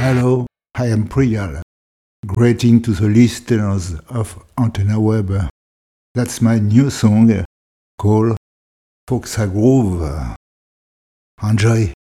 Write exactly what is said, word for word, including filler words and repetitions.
Hello, I am Priyal. Greeting to the listeners of Antenna Web. That's my new song called Foxa Groove. Enjoy!